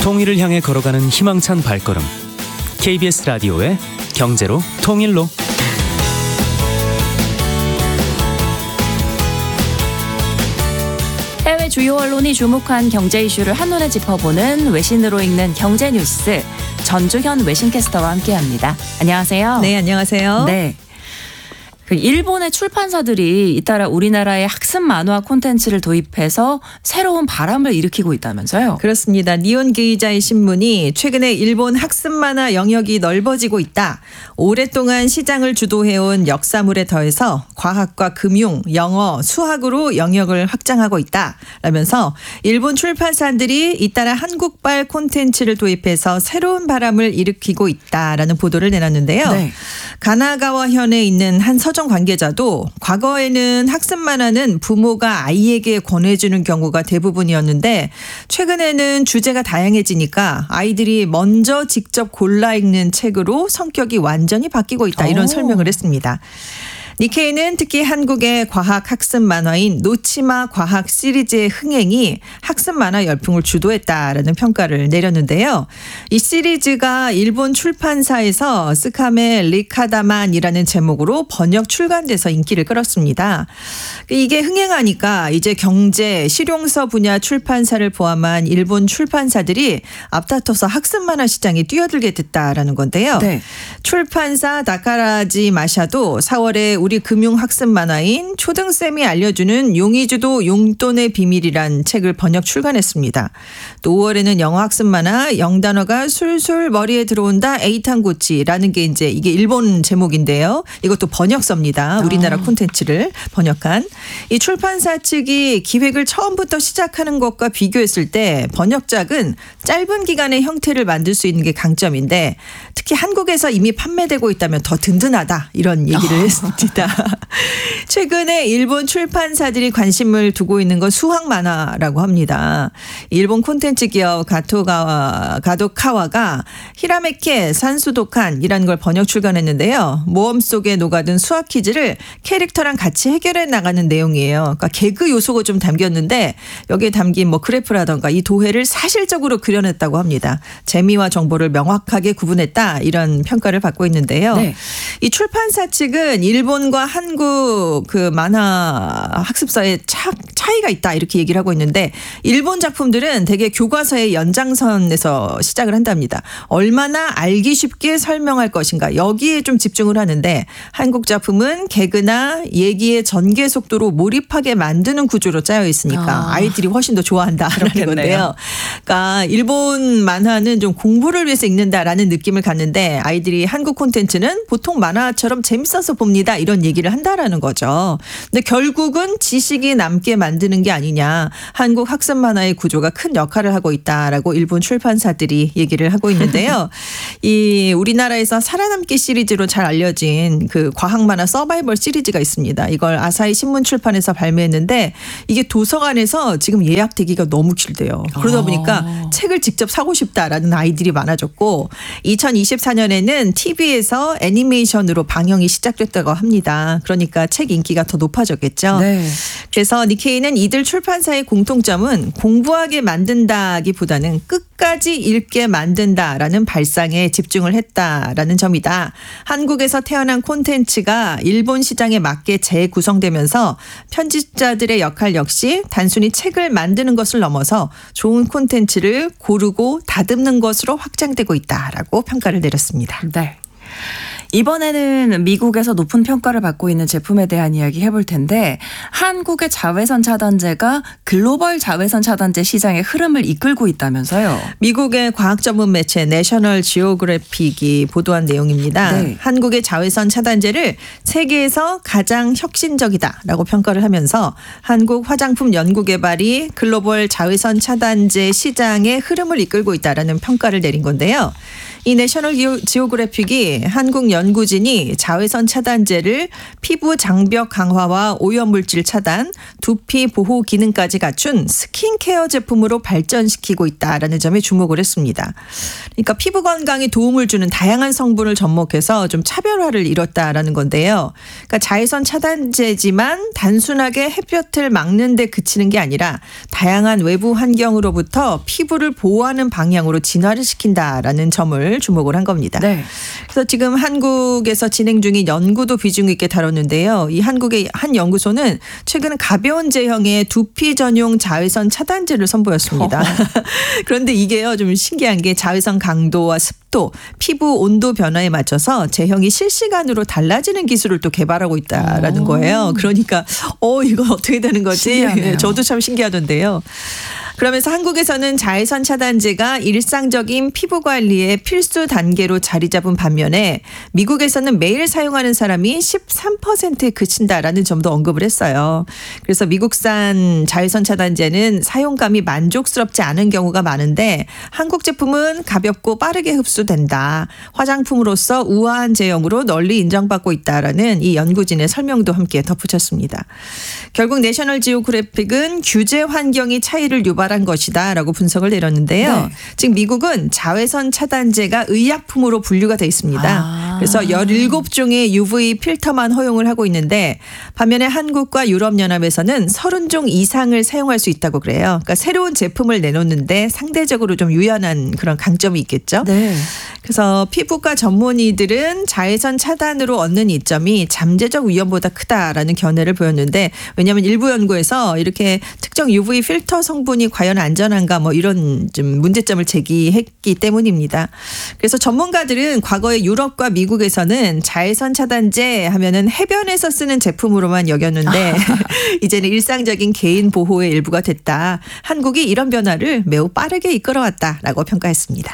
통일을 향해 걸어가는 희망찬 발걸음. KBS 라디오의 경제로 통일로. 해외 주요 언론이 주목한 경제 이슈를 한눈에 짚어보는 외신으로 읽는 경제 뉴스, 전주현 외신캐스터와 함께합니다. 안녕하세요. 네, 안녕하세요. 네. 일본의 출판사들이 잇따라 우리나라의 학습 만화 콘텐츠를 도입해서 새로운 바람을 일으키고 있다면서요? 그렇습니다. 니온 게이자의 신문이 최근에 일본 학습 만화 영역이 넓어지고 있다. 오랫동안 시장을 주도해온 역사물에 더해서 과학과 금융, 영어, 수학으로 영역을 확장하고 있다. 라면서 일본 출판사들이 잇따라 한국발 콘텐츠를 도입해서 새로운 바람을 일으키고 있다라는 보도를 내놨는데요. 네. 가나가와현에 있는 한 서점 관계자도 과거에는 학습 만화는 부모가 아이에게 권해주는 경우가 대부분이었는데 최근에는 주제가 다양해지니까 아이들이 먼저 직접 골라 읽는 책으로 성격이 완전히 바뀌고 있다. 이런 설명을 했습니다. 니케이는 특히 한국의 과학 학습 만화인 노치마 과학 시리즈의 흥행이 학습 만화 열풍을 주도했다라는 평가를 내렸는데요. 이 시리즈가 일본 출판사에서 스카메 리카다만이라는 제목으로 번역 출간돼서 인기를 끌었습니다. 이게 흥행하니까 이제 경제, 실용서 분야 출판사를 포함한 일본 출판사들이 앞다퉈서 학습 만화 시장에 뛰어들게 됐다라는 건데요. 네. 출판사 다카라지 마샤도 4월에 우리 금융학습 만화인 초등쌤이 알려주는 용의주도 용돈의 비밀이란 책을 번역 출간했습니다. 또 5월에는 영어학습 만화 영단어가 술술 머리에 들어온다 에이탄고치라는 게 이제 이게 일본 제목인데요. 이것도 번역서입니다. 우리나라 콘텐츠를 번역한. 이 출판사 측이 기획을 처음부터 시작하는 것과 비교했을 때 번역작은 짧은 기간의 형태를 만들 수 있는 게 강점인데 특히 한국에서 이미 판매되고 있다면 더 든든하다 이런 얘기를 했습니다. 최근에 일본 출판사들이 관심을 두고 있는 건 수학 만화라고 합니다. 일본 콘텐츠 기업 가도카와가 히라메케 산수도칸이라는 걸 번역 출간했는데요. 모험 속에 녹아든 수학 퀴즈를 캐릭터랑 같이 해결해 나가는 내용이에요. 그러니까 개그 요소가 좀 담겼는데 여기에 담긴 뭐 그래프라던가 이 도해를 사실적으로 그려냈다고 합니다. 재미와 정보를 명확하게 구분했다 이런 평가를 받고 있는데요. 네. 이 출판사 측은 일본과 한국 그 만화 학습사에 차이가 있다 이렇게 얘기를 하고 있는데 일본 작품들은 대개 교과서의 연장선에서 시작을 한답니다. 얼마나 알기 쉽게 설명할 것인가 여기에 좀 집중을 하는데 한국 작품은 개그나 얘기의 전개 속도로 몰입하게 만드는 구조로 짜여 있으니까 아이들이 훨씬 더 좋아한다라는 건데요. 그러니까 일본 만화는 좀 공부를 위해서 읽는다라는 느낌을 갖는데 아이들이 한국 콘텐츠는 보통 만화처럼 재밌어서 봅니다. 이런 얘기를 한다라는 거죠. 근데 결국은 지식이 남게 만드는 게 아니냐. 한국 학습 만화의 구조가 큰 역할을 하고 있다라고 일본 출판사들이 얘기를 하고 있는데요. 이 우리나라에서 살아남기 시리즈로 잘 알려진 그 과학 만화 서바이벌 시리즈가 있습니다. 이걸 아사히 신문 출판에서 발매했는데 이게 도서관에서 지금 예약되기가 너무 길대요. 그러다 보니까 책을 직접 사고 싶다라는 아이들이 많아졌고 2024년에는 TV에서 애니메이션으로 방영이 시작됐다고 합니다. 그러니까 책 인기가 더 높아졌겠죠. 네. 그래서 니케이는 이들 출판사의 공통점은 공부하게 만든다기보다는 끝까지 읽게 만든다라는 발상에 집중을 했다라는 점이다. 한국에서 태어난 콘텐츠가 일본 시장에 맞게 재구성되면서 편집자들의 역할 역시 단순히 책을 만드는 것을 넘어서 좋은 콘텐츠를 고르고 다듬는 것으로 확장되고 있다라고 평가를 내렸습니다. 네. 이번에는 미국에서 높은 평가를 받고 있는 제품에 대한 이야기 해볼 텐데 한국의 자외선 차단제가 글로벌 자외선 차단제 시장의 흐름을 이끌고 있다면서요. 미국의 과학 전문 매체 내셔널 지오그래픽이 보도한 내용입니다. 네. 한국의 자외선 차단제를 세계에서 가장 혁신적이다라고 평가를 하면서 한국 화장품 연구개발이 글로벌 자외선 차단제 시장의 흐름을 이끌고 있다라는 평가를 내린 건데요. 이 내셔널 지오그래픽이 한국 연구진이 자외선 차단제를 피부 장벽 강화와 오염물질 차단, 두피 보호 기능까지 갖춘 스킨케어 제품으로 발전시키고 있다라는 점에 주목을 했습니다. 그러니까 피부 건강에 도움을 주는 다양한 성분을 접목해서 좀 차별화를 이뤘다라는 건데요. 그러니까 자외선 차단제지만 단순하게 햇볕을 막는 데 그치는 게 아니라 다양한 외부 환경으로부터 피부를 보호하는 방향으로 진화를 시킨다라는 점을 주목을 한 겁니다. 네. 그래서 지금 한국에서 진행 중인 연구도 비중 있게 다뤘는데요. 이 한국의 한 연구소는 최근 가벼운 제형의 두피 전용 자외선 차단제를 선보였습니다. 그런데 이게요 좀 신기한 게 자외선 강도와 습도, 피부 온도 변화에 맞춰서 제형이 실시간으로 달라지는 기술을 또 개발하고 있다라는 거예요. 그러니까 이거 어떻게 되는 거지? 신기하네요. 저도 참 신기하던데요. 그러면서 한국에서는 자외선 차단제가 일상적인 피부 관리의 필수 단계로 자리 잡은 반면에 미국에서는 매일 사용하는 사람이 13%에 그친다라는 점도 언급을 했어요. 그래서 미국산 자외선 차단제는 사용감이 만족스럽지 않은 경우가 많은데 한국 제품은 가볍고 빠르게 흡수된다. 화장품으로서 우아한 제형으로 널리 인정받고 있다라는 이 연구진의 설명도 함께 덧붙였습니다. 결국 내셔널 지오그래픽은 규제 환경이 차이를 유발한 것이다라고 분석을 내렸는데요. 네. 지금 미국은 자외선 차단제가 의약품으로 분류가 돼 있습니다. 그래서 17종의 UV 필터만 허용을 하고 있는데 반면에 한국과 유럽연합에서는 30종 이상을 사용할 수 있다고 그래요. 그러니까 새로운 제품을 내놓는데 상대적으로 좀 유연한 그런 강점이 있겠죠. 네. 그래서 피부과 전문의들은 자외선 차단으로 얻는 이점이 잠재적 위험보다 크다라는 견해를 보였는데 왜냐하면 일부 연구에서 이렇게 특정 UV 필터 성분이 과연 안전한가 뭐 이런 좀 문제점을 제기했기 때문입니다. 그래서 전문가들은 과거에 유럽과 미국에서는 자외선 차단제 하면은 해변에서 쓰는 제품으로만 여겼는데 이제는 일상적인 개인 보호의 일부가 됐다. 한국이 이런 변화를 매우 빠르게 이끌어왔다라고 평가했습니다.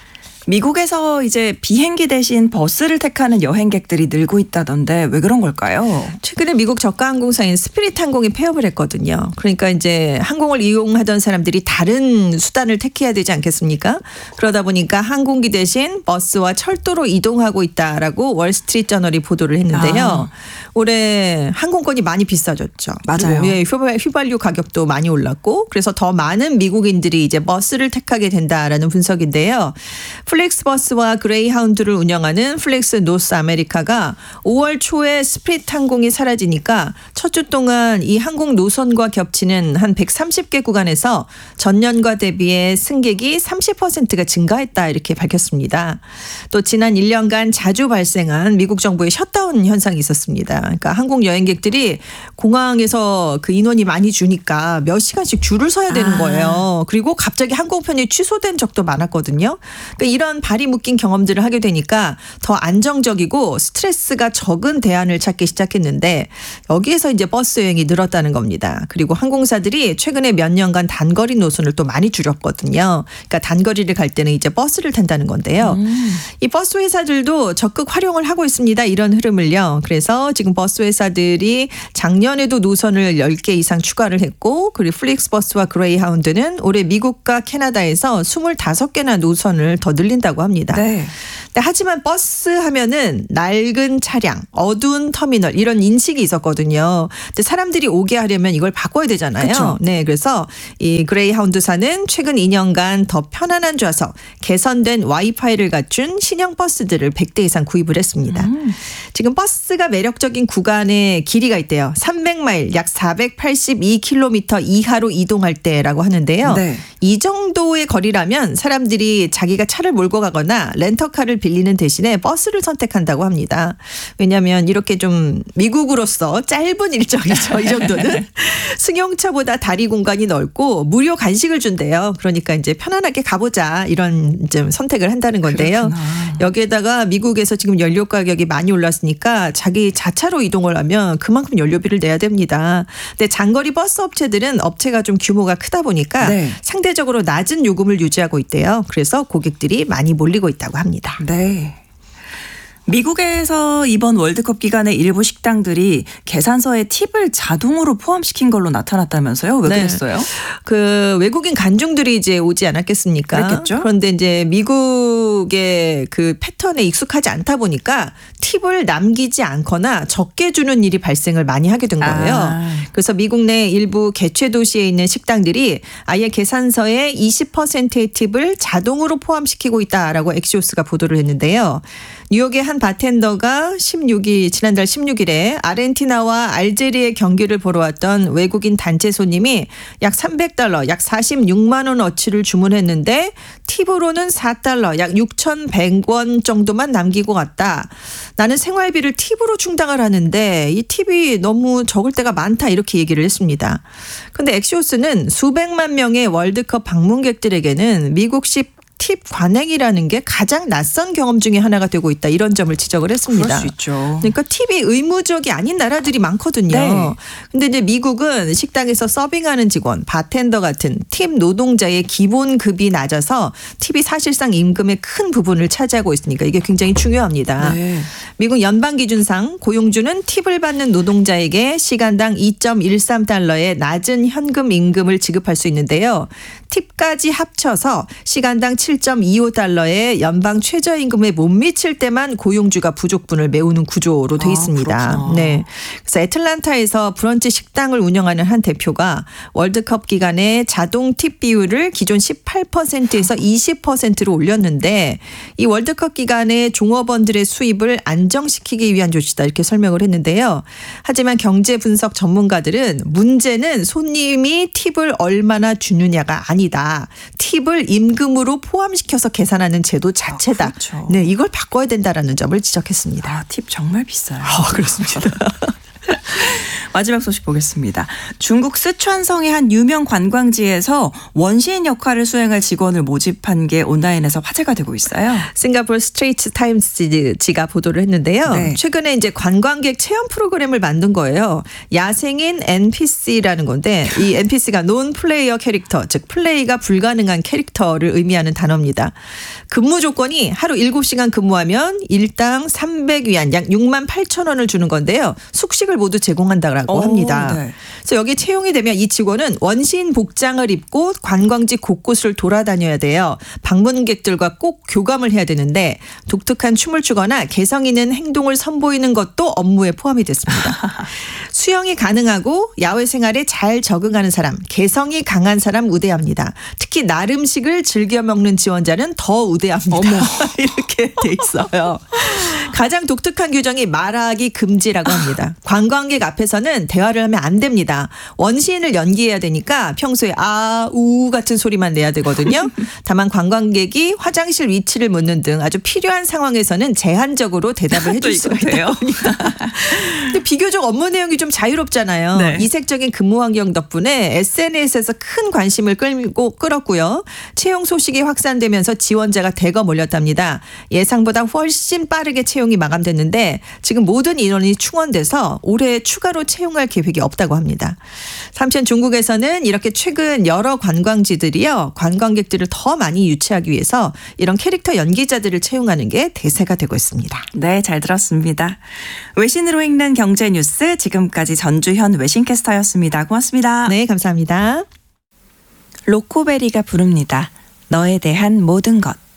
미국에서 이제 비행기 대신 버스를 택하는 여행객들이 늘고 있다던데 왜 그런 걸까요? 최근에 미국 저가 항공사인 스피릿 항공이 폐업을 했거든요. 그러니까 이제 항공을 이용하던 사람들이 다른 수단을 택해야 되지 않겠습니까? 그러다 보니까 항공기 대신 버스와 철도로 이동하고 있다라고 월스트리트 저널이 보도를 했는데요. 올해 항공권이 많이 비싸졌죠. 맞아요. 예, 휘발유 가격도 많이 올랐고 그래서 더 많은 미국인들이 이제 버스를 택하게 된다라는 분석인데요. 플렉스버스와 그레이하운드를 운영하는 플렉스 노스 아메리카가 5월 초에 스피릿 항공이 사라지니까 첫 주 동안 이 항공 노선과 겹치는 한 130개 구간에서 전년과 대비해 승객이 30%가 증가했다 이렇게 밝혔습니다. 또 지난 1년간 자주 발생한 미국 정부의 셧다운 현상이 있었습니다. 그러니까 항공 여행객들이 공항에서 그 인원이 많이 주니까 몇 시간씩 줄을 서야 되는 거예요. 그리고 갑자기 항공편이 취소된 적도 많았거든요. 그러니까 이런 발이 묶인 경험들을 하게 되니까 더 안정적이고 스트레스가 적은 대안을 찾기 시작했는데 여기에서 이제 버스 여행이 늘었다는 겁니다. 그리고 항공사들이 최근에 몇 년간 단거리 노선을 또 많이 줄였거든요. 그러니까 단거리를 갈 때는 이제 버스를 탄다는 건데요. 이 버스 회사들도 적극 활용을 하고 있습니다. 이런 흐름을요. 그래서 지금 버스 회사들이 작년에도 노선을 10개 이상 추가를 했고 그리고 플릭스버스와 그레이하운드는 올해 미국과 캐나다에서 25개나 노선을 더 늘린다고 합니다. 네. 하지만 버스 하면은 낡은 차량, 어두운 터미널 이런 인식이 있었거든요. 근데 사람들이 오게 하려면 이걸 바꿔야 되잖아요. 그쵸. 네, 그래서 이 그레이하운드사는 최근 2년간 더 편안한 좌석, 개선된 와이파이를 갖춘 신형 버스들을 100대 이상 구입을 했습니다. 지금 버스가 매력적인 구간의 길이가 있대요. 300마일, 약 482km 이하로 이동할 때라고 하는데요. 네. 이 정도의 거리라면 사람들이 자기가 차를 몰고 가거나 렌터카를 빌리는 대신에 버스를 선택한다고 합니다. 왜냐하면 이렇게 좀 미국으로서 짧은 일정이죠. 이 정도는. 승용차보다 다리 공간이 넓고 무료 간식을 준대요. 그러니까 이제 편안하게 가보자 이런 좀 선택을 한다는 건데요. 그렇구나. 여기에다가 미국에서 지금 연료 가격이 많이 올랐으니까 자기 자차로 이동을 하면 그만큼 연료비를 내야 됩니다. 근데 장거리 버스 업체들은 업체가 좀 규모가 크다 보니까 네. 상대적으로 낮은 요금을 유지하고 있대요. 그래서 고객들이 많이 몰리고 있다고 합니다. 네. 미국에서 이번 월드컵 기간에 일부 식당들이 계산서에 팁을 자동으로 포함시킨 걸로 나타났다면서요? 왜 네. 그랬어요? 그 외국인 간중들이 이제 오지 않았겠습니까? 그랬겠죠. 그런데 이제 미국 미국의 그 패턴에 익숙하지 않다 보니까 팁을 남기지 않거나 적게 주는 일이 발생을 많이 하게 된 거예요. 그래서 미국 내 일부 개최 도시에 있는 식당들이 아예 계산서에 20%의 팁을 자동으로 포함시키고 있다라고 엑시오스가 보도를 했는데요. 뉴욕의 한 바텐더가 지난달 16일에 아르헨티나와 알제리의 경기를 보러 왔던 외국인 단체 손님이 약 $300, 약 46만 원어치를 주문했는데 팁으로는 $4, 약 6,100원 정도만 남기고 갔다. 나는 생활비를 팁으로 충당을 하는데 이 팁이 너무 적을 때가 많다 이렇게 얘기를 했습니다. 그런데 엑시오스는 수백만 명의 월드컵 방문객들에게는 미국식 팁 관행이라는 게 가장 낯선 경험 중에 하나가 되고 있다. 이런 점을 지적을 했습니다. 그럴 수 있죠. 그러니까 팁이 의무적이 아닌 나라들이 많거든요. 네. 근데 이제 미국은 식당에서 서빙하는 직원, 바텐더 같은 팁 노동자의 기본 급이 낮아서 팁이 사실상 임금의 큰 부분을 차지하고 있으니까 이게 굉장히 중요합니다. 네. 미국 연방 기준상 고용주는 팁을 받는 노동자에게 시간당 2.13달러의 낮은 현금 임금을 지급할 수 있는데요. 팁까지 합쳐서 시간당 7.25달러의 연방 최저임금에 못 미칠 때만 고용주가 부족분을 메우는 구조로 돼 있습니다. 네. 그래서 애틀란타에서 브런치 식당을 운영하는 한 대표가 월드컵 기간에 자동 팁 비율을 기존 18%에서 20%로 올렸는데 이 월드컵 기간에 종업원들의 수입을 안정시키기 위한 조치다 이렇게 설명을 했는데요. 하지만 경제 분석 전문가들은 문제는 손님이 팁을 얼마나 주느냐가 아니다. 팁을 임금으로 포함시켜서 계산하는 제도 자체다. 그렇죠. 네, 이걸 바꿔야 된다라는 점을 지적했습니다. 팁 정말 비싸요. 그렇습니다. 마지막 소식 보겠습니다. 중국 스촨성의 한 유명 관광지에서 원시인 역할을 수행할 직원을 모집한 게 온라인에서 화제가 되고 있어요. 싱가포르 스트레이트 타임스지가 보도를 했는데요. 네. 최근에 이제 관광객 체험 프로그램을 만든 거예요. 야생인 NPC라는 건데 이 NPC가 논 플레이어 캐릭터, 즉 플레이가 불가능한 캐릭터를 의미하는 단어입니다. 근무 조건이 하루 7시간 근무하면 일당 300위안, 약 68,000원을 주는 건데요. 숙식을 모두 제공한다고 합니다. 네. 그래서 여기에 채용이 되면 이 직원은 원시인 복장을 입고 관광지 곳곳을 돌아다녀야 돼요. 방문객들과 꼭 교감을 해야 되는데 독특한 춤을 추거나 개성 있는 행동을 선보이는 것도 업무에 포함이 됐습니다. 수영이 가능하고 야외 생활에 잘 적응하는 사람, 개성이 강한 사람 우대합니다. 특히 날 음식을 즐겨 먹는 지원자는 더 우대합니다. 이렇게 돼 있어요. 가장 독특한 규정이 말하기 금지라고 합니다. 관광객 앞에서는 대화를 하면 안 됩니다. 원시인을 연기해야 되니까 평소에 아, 우 같은 소리만 내야 되거든요. 다만 관광객이 화장실 위치를 묻는 등 아주 필요한 상황에서는 제한적으로 대답을 해줄 수가 있다고 합니다. 근데 비교적 업무 내용이 좀 자유롭잖아요. 네. 이색적인 근무 환경 덕분에 SNS에서 큰 관심을 끌었고요. 채용 소식이 확산되면서 지원자가 대거 몰렸답니다. 예상보다 훨씬 빠르게 채용이 마감됐는데 지금 모든 인원이 충원돼서 올해 추가로 채용할 계획이 없다고 합니다. 삼천 중국에서는 이렇게 최근 여러 관광지들이요. 관광객들을 더 많이 유치하기 위해서 이런 캐릭터 연기자들을 채용하는 게 대세가 되고 있습니다. 네, 잘 들었습니다. 외신으로 읽는 경제 뉴스 지금까지 전주현 외신캐스터였습니다. 고맙습니다. 네, 감사합니다. 로코베리가 부릅니다. 너에 대한 모든 것.